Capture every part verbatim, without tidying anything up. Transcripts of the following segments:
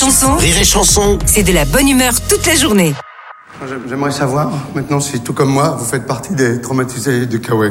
Chanson. Rire et Chanson. C'est de la bonne humeur toute la journée. J'aimerais savoir, maintenant, si tout comme moi, vous faites partie des traumatisés de Kawe.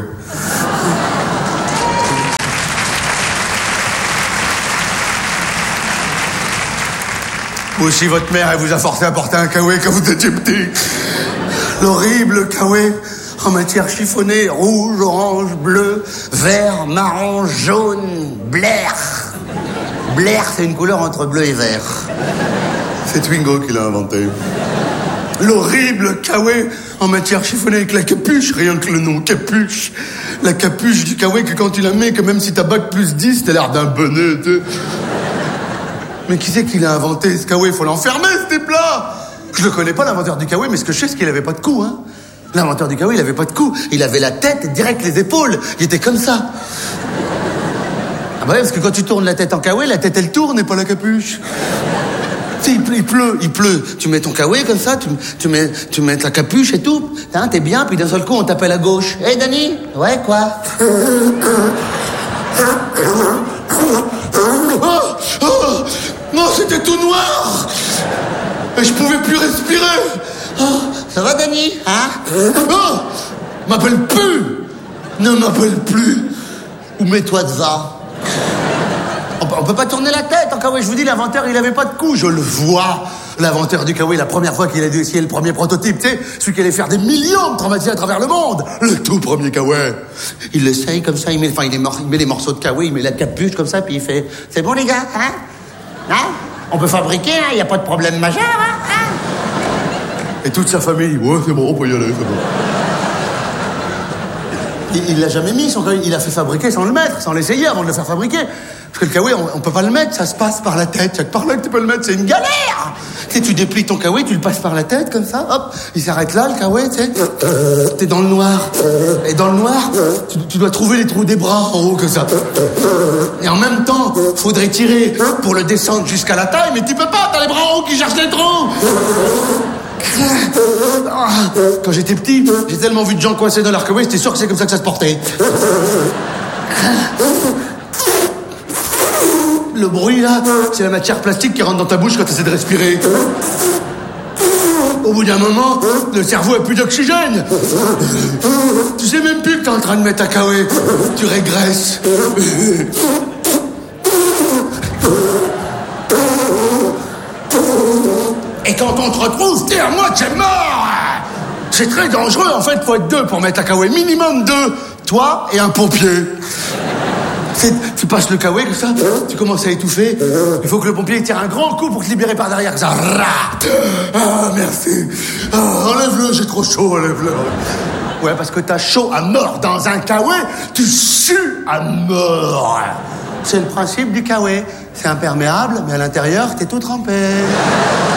Ou si votre mère, elle vous a forcé à porter un Kawe quand vous étiez petit. L'horrible Kawe en matière chiffonnée, rouge, orange, bleu, vert, marron, jaune, blair. Blair, c'est une couleur entre bleu et vert. C'est Twingo qui l'a inventé. L'horrible Kawe en matière chiffonnée avec la capuche, rien que le nom, capuche. La capuche du Kawe que quand tu la mets, que même si t'as bac plus dix, t'as l'air d'un bonnet, tu sais. Mais qui c'est qui l'a inventé, ce Kawe? Faut l'enfermer, ce type-là. Je le connais pas, l'inventeur du Kawe, mais ce que je sais, c'est qu'il avait pas de cou, hein. L'inventeur du Kawe, il avait pas de cou. Il avait la tête et direct les épaules. Il était comme ça. Ah bah ouais, parce que quand tu tournes la tête en Kawe, la tête, elle tourne et pas la capuche. Tu sais, il pleut, il pleut, il pleut. Tu mets ton Kawe comme ça, tu, tu, mets, tu mets la capuche et tout. Hein, t'es bien, puis d'un seul coup, on t'appelle à gauche. Hé, hey, Dani? Ouais, quoi? Oh, oh, non, c'était tout noir. Et je pouvais plus respirer. Oh, ça va, Dani? Hein? Oh, m'appelle plus. Ne m'appelle plus. Ou mets-toi devant. On peut, on peut pas tourner la tête en Kawe. Je vous dis, l'inventeur, il avait pas de cou. Je le vois. L'inventeur du Kawe, la première fois qu'il a dû essayer le premier prototype, tu sais, celui qui allait faire des millions de traumatisés à travers le monde. Le tout premier Kawe. Il l'essaye comme ça, il met, enfin, il, mor- il met les morceaux de Kawe, il met la capuche comme ça, puis il fait, c'est bon, les gars, hein? Hein? On peut fabriquer, hein? Il n'y a pas de problème majeur, hein? Hein? Et toute sa famille, ouais, c'est bon, on peut y aller, c'est bon. Il, il l'a jamais mis, son Kawe. Il l'a fait fabriquer sans le mettre, sans l'essayer avant de le faire fabriquer. Parce que le Kawe, on, on peut pas le mettre, ça se passe par la tête. C'est par là que tu peux le mettre, c'est une galère. Tu sais, tu déplies ton Kawe, tu le passes par la tête, comme ça, hop, il s'arrête là, le Kawe, tu sais. T'es dans le noir. Et dans le noir, tu, tu dois trouver les trous des bras en haut, comme ça. Et en même temps, faudrait tirer pour le descendre jusqu'à la taille, mais tu peux pas, t'as les bras en haut qui cherchent les trous. Quand j'étais petit, j'ai tellement vu de gens coincés dans leur Kawe, j'étais sûr que c'est comme ça que ça se portait. Le bruit, là, c'est la matière plastique qui rentre dans ta bouche quand tu essaies de respirer. Au bout d'un moment, le cerveau a plus d'oxygène. Tu sais même plus que t'es en train de mettre ta Kawe. Tu régresses. Et quand on te retrouve, t'es à moitié mort. C'est très dangereux, en fait, faut être deux pour mettre ta Kawe. Minimum deux. Toi et un pompier. C'est, tu passes le Kawe comme ça, tu commences à étouffer. Il faut que le pompier tire un grand coup pour te libérer par derrière. Ça, ah, merci. Ah, enlève-le, j'ai trop chaud, enlève-le. Ouais, parce que t'as chaud à mort dans un Kawe, tu sues à mort. C'est le principe du Kawe. C'est imperméable, mais à l'intérieur, t'es tout trempé.